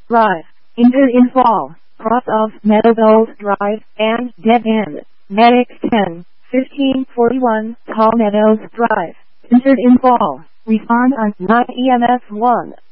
Drive. Entered in fall. Cross of Meadows Drive and dead end. Medic 10, 1541, Tall Meadows Drive. Entered in fall. Respond on 9 EMS 1.